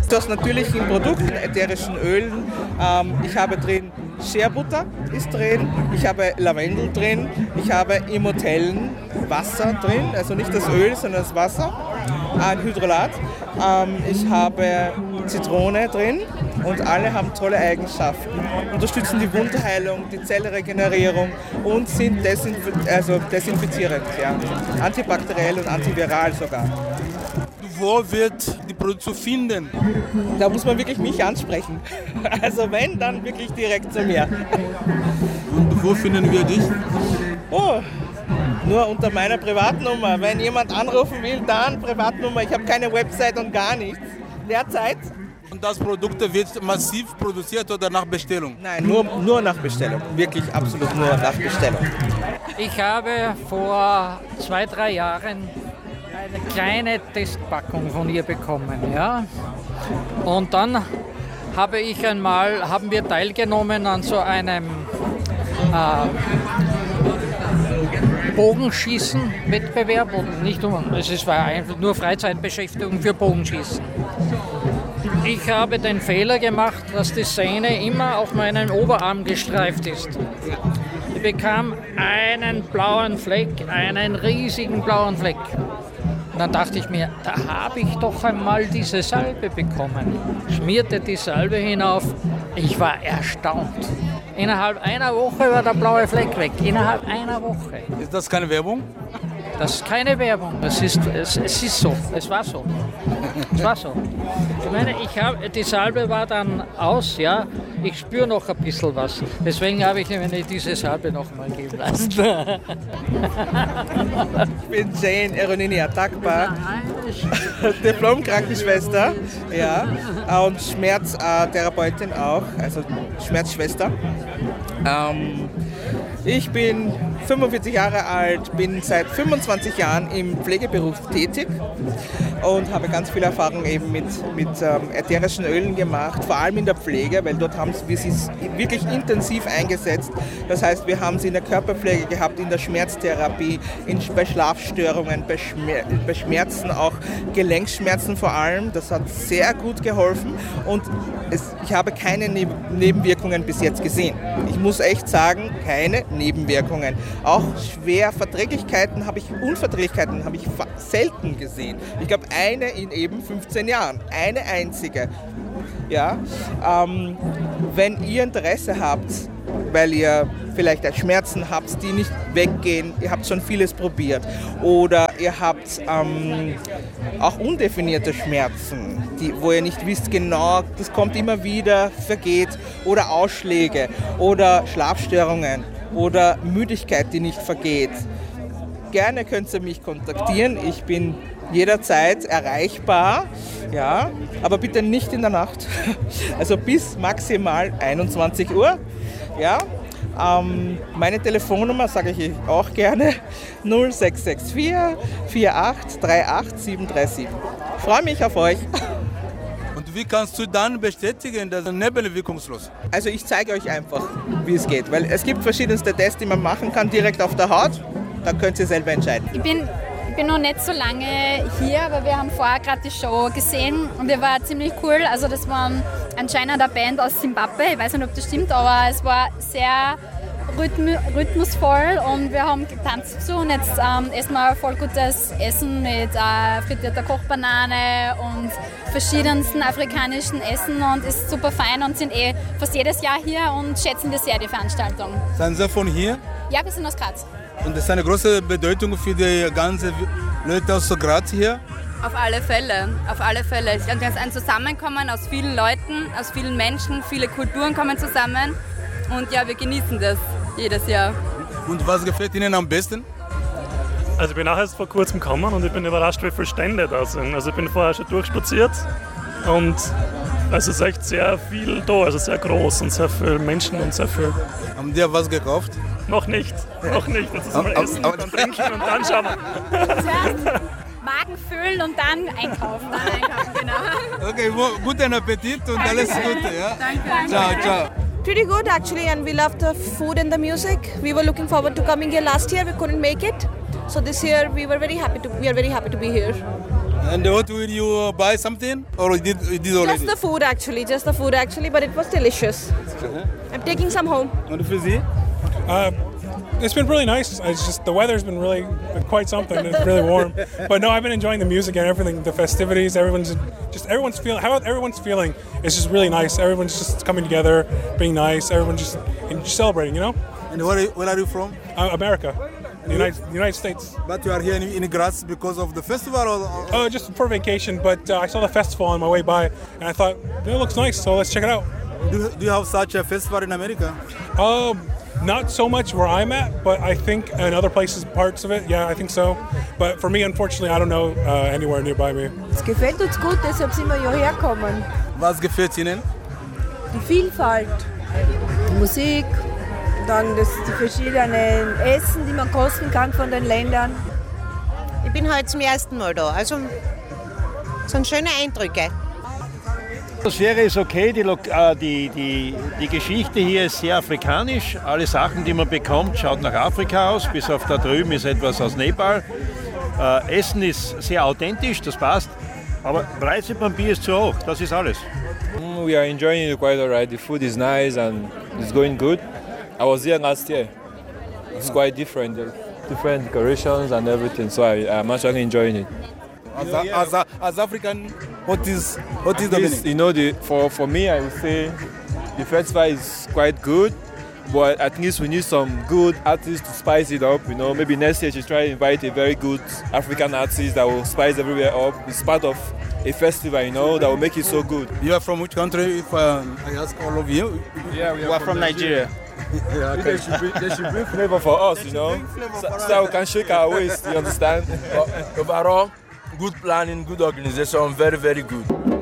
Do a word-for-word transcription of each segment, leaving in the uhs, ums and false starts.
Aus natürlichen Produkten, ätherischen Ölen. Ähm, ich habe drin Shea Butter ist drin, ich habe Lavendel drin, ich habe Immortellen Wasser drin, also nicht das Öl, sondern das Wasser, ein Hydrolat. Ähm, ich habe Zitrone drin und alle haben tolle Eigenschaften, unterstützen die Wundheilung, die Zellregenerierung und sind desinf- also desinfizierend, ja. Antibakteriell und antiviral sogar. Wo wird die Produkte finden? Da muss man wirklich mich ansprechen. Also wenn, dann wirklich direkt zu mir. Und wo finden wir dich? Oh, nur unter meiner Privatnummer. Wenn jemand anrufen will, dann Privatnummer. Ich habe keine Website und gar nichts. Derzeit. Und das Produkt wird massiv produziert oder nach Bestellung? Nein, nur, nur nach Bestellung. Wirklich absolut nur nach Bestellung. Ich habe vor zwei, drei Jahren eine kleine Testpackung von ihr bekommen, ja. Und dann habe ich einmal, haben wir teilgenommen an so einem äh, Bogenschießen-Wettbewerb und nicht nur, es war einfach nur Freizeitbeschäftigung für Bogenschießen. Ich habe den Fehler gemacht, dass die Sehne immer auf meinem Oberarm gestreift ist. Ich bekam einen blauen Fleck, einen riesigen blauen Fleck. Und dann dachte ich mir, da habe ich doch einmal diese Salbe bekommen. Schmierte die Salbe hinauf. Ich war erstaunt. Innerhalb einer Woche war der blaue Fleck weg. Innerhalb einer Woche. Ist das keine Werbung? Das ist keine Werbung. Das ist, es, es ist so. Es war so. Es war so. Ich meine, ich hab, die Salbe war dann aus, ja. Ich spüre noch ein bisschen was. Deswegen habe ich mir diese Salbe noch mal geben lassen. Ich bin Jane Eronini Atakbar, Diplom-Krankenschwester, ja, und Schmerztherapeutin auch, also Schmerzschwester. Ähm, ich bin fünfundvierzig Jahre alt, bin seit fünfundzwanzig Jahren im Pflegeberuf tätig und habe ganz viel Erfahrung eben mit, mit ähm, ätherischen Ölen gemacht, vor allem in der Pflege, weil dort haben wir sie wirklich intensiv eingesetzt. Das heißt, wir haben sie in der Körperpflege gehabt, in der Schmerztherapie, in, bei Schlafstörungen, bei, Schmer- bei Schmerzen, auch Gelenkschmerzen vor allem. Das hat sehr gut geholfen und es, ich habe keine Neb- Nebenwirkungen bis jetzt gesehen. Ich muss echt sagen, keine Nebenwirkungen. Auch Schwerverträglichkeiten habe ich, Unverträglichkeiten habe ich fa- selten gesehen. Ich glaube, eine in eben fünfzehn Jahren, eine einzige. Ja, ähm, wenn ihr Interesse habt, weil ihr vielleicht Schmerzen habt, die nicht weggehen, ihr habt schon vieles probiert oder ihr habt ähm, auch undefinierte Schmerzen, die, wo ihr nicht wisst genau, das kommt immer wieder, vergeht, oder Ausschläge oder Schlafstörungen oder Müdigkeit, die nicht vergeht. Gerne könnt ihr mich kontaktieren, ich bin jederzeit erreichbar, ja, aber bitte nicht in der Nacht, also bis maximal einundzwanzig Uhr, ja. Ähm, meine Telefonnummer sage ich auch gerne, null sechs sechs vier, vier acht drei acht sieben drei sieben. Ich freue mich auf euch. Und wie kannst du dann bestätigen, dass es nebenwirkungslos ist? Also ich zeige euch einfach, wie es geht, weil es gibt verschiedenste Tests, die man machen kann, direkt auf der Haut, da könnt ihr selber entscheiden. Ich bin Ich bin noch nicht so lange hier, aber wir haben vorher gerade die Show gesehen und die war ziemlich cool. Also das war anscheinend eine Band aus Zimbabwe, ich weiß nicht, ob das stimmt, aber es war sehr rhythm- rhythmusvoll und wir haben getanzt dazu und jetzt ähm, essen wir voll gutes Essen mit äh, frittierter Kochbanane und verschiedensten afrikanischen Essen und ist super fein und sind eh fast jedes Jahr hier und schätzen das sehr, die Veranstaltung. Sind Sie von hier? Ja, wir sind aus Graz. Und das ist eine große Bedeutung für die ganzen Leute aus Graz hier? Auf alle Fälle, auf alle Fälle. Es ist ein Zusammenkommen aus vielen Leuten, aus vielen Menschen, viele Kulturen kommen zusammen und ja, wir genießen das jedes Jahr. Und was gefällt Ihnen am besten? Also ich bin auch erst vor kurzem gekommen und ich bin überrascht, wie viele Stände da sind. Also ich bin vorher schon durchspaziert und es ist echt sehr viel da, also sehr groß und sehr viele Menschen und sehr viel. Haben die was gekauft? Noch nicht, noch nicht. Jetzt ist mal essen und dann trinken und dann schauen wir. Zuerst Magen füllen und dann einkaufen. Dann einkaufen, genau. Okay, guten Appetit und alles Gute. Ja? Danke. Ciao, ciao. Pretty good actually, and we love the food and the music. We were looking forward to coming here last year, we couldn't make it. So this year we were very happy to we are very happy to be here. And what will you buy something or you did, you did already? Just the food actually, just the food actually, but it was delicious. Uh-huh. I'm taking some home. And Fizzy? Uh, it's been really nice. It's just the weather's been really quite something. It's really warm, but no, I've been enjoying the music and everything, the festivities. Everyone's just everyone's feeling how everyone's feeling is just really nice. Everyone's just coming together, being nice. Everyone's just, just celebrating, you know. And where are you, where are you from? Uh, America, the United, the United States. But you are here in, in Graz because of the festival, or? or? Oh, just for vacation. But uh, I saw the festival on my way by, and I thought it looks nice, so let's check it out. Do, do you have such a festival in America? Um. Not so much where I'm at, but I think in other places, parts of it, yeah, I think so. But for me, unfortunately, I don't know uh, anywhere nearby me. Es gefällt uns gut, deshalb sind wir hierher gekommen. Was gefällt Ihnen? Die Vielfalt, die Musik, dann das, die verschiedenen Essen, die man kosten kann von den Ländern. Ich bin heute zum ersten Mal da, also es sind schöne Eindrücke. Die Atmosphäre ist okay, die, die, die, die Geschichte hier ist sehr afrikanisch. Alle Sachen, die man bekommt, schaut nach Afrika aus, bis auf da drüben ist etwas aus Nepal. Äh, Essen ist sehr authentisch, das passt, aber Preise beim Bier ist zu hoch, das ist alles. We are enjoying it quite alright, the food is nice and it's going good. I was here last year, it's quite different, different decorations and everything, so I, I'm actually enjoying it. As, a, as, a, as African, what is what is the least, you know, the, for, for me, I would say the festival is quite good, but at least we need some good artists to spice it up. You know, maybe next year she's trying to invite a very good African artist that will spice everywhere up. It's part of a festival, you know, that will make it so good. You are from which country? If um, I ask all of you. Yeah, we are, we are from, from Nigeria. Nigeria. Yeah, okay. they, should bring, they should bring flavor for us, you know, so, so we can shake our waist. You understand? Overall, good planning, good organization, very, very good.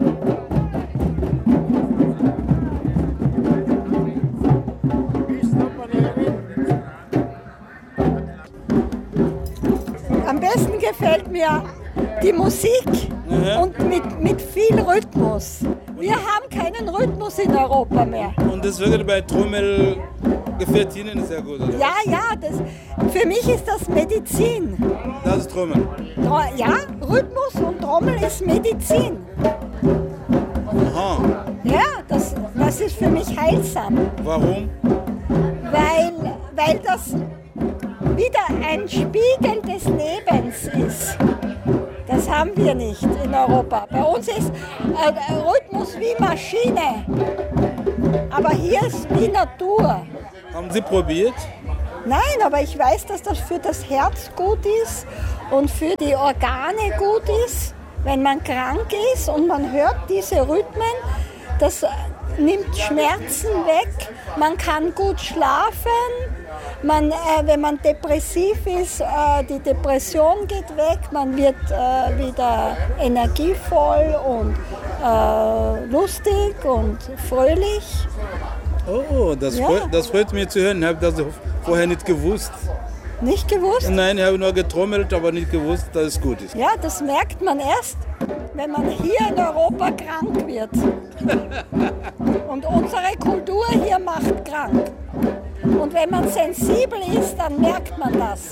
Am besten gefällt mir die Musik ja. und mit, mit viel Rhythmus. Wir haben keinen Rhythmus in Europa mehr. Und deswegen bei Trommel gefällt Ihnen sehr gut, oder? Ja, ja, das, für mich ist das Medizin. Das ist Trommel? Ja, Rhythmus und Trommel ist Medizin. Aha. Ja, das, das ist für mich heilsam. Warum? Weil, weil das wieder ein Spiegel des Lebens ist. Das haben wir nicht in Europa. Bei uns ist äh, Rhythmus wie Maschine. Aber hier ist wie Natur. Haben Sie probiert? Nein, aber ich weiß, dass das für das Herz gut ist und für die Organe gut ist. Wenn man krank ist und man hört diese Rhythmen, das nimmt Schmerzen weg. Man kann gut schlafen. Man, äh, wenn man depressiv ist, äh, die Depression geht weg, man wird äh, wieder energievoll und äh, lustig und fröhlich. Oh, das, ja. freut, das freut mich zu hören. Ich habe das vorher nicht gewusst. Nicht gewusst? Nein, ich habe nur getrommelt, aber nicht gewusst, dass es gut ist. Ja, das merkt man erst, wenn man hier in Europa krank wird. Und unsere Kultur hier macht krank. Und wenn man sensibel ist, dann merkt man das.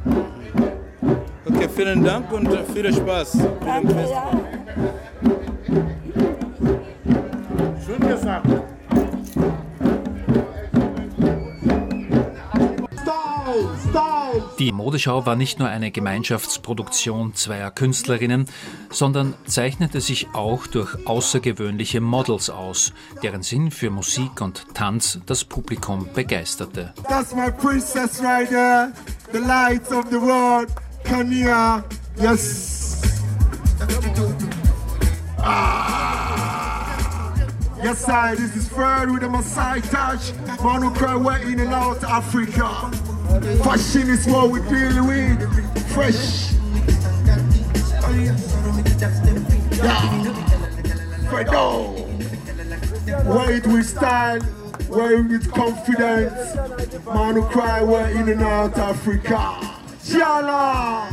Okay, vielen Dank und viel Spaß. Danke, ja. Schön gesagt. Die Modeschau war nicht nur eine Gemeinschaftsproduktion zweier Künstlerinnen, sondern zeichnete sich auch durch außergewöhnliche Models aus, deren Sinn für Musik und Tanz das Publikum begeisterte. That's my princess right there, the lights of the world, Kania, yes. Ah. Yes, I, this is Fred with a Maasai touch, man who cry we're in and out Africa. Fashion is what we deal with, fresh. Yeah. Fredo. Wear it with style, wear it with confidence. Man who cry, we're in and out Africa. Shala.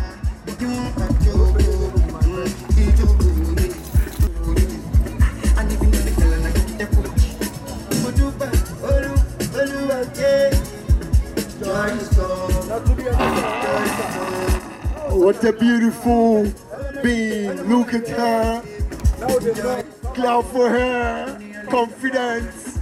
What a beautiful being. Look at her. Clap for her. Confidence.